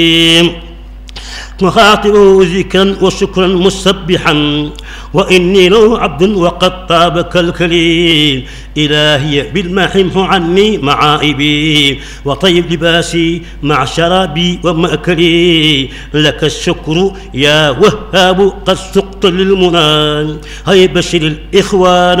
نخاطبه ذكرا وشكرا مسبحا وإني له عبد وقد طاب كالكليل. إلهي بالمحمه عني معائبي وطيب لباسي مع شرابي ومأكلي. لك الشكر يا وهاب قد سقت للمنى. هيا بشر الإخوان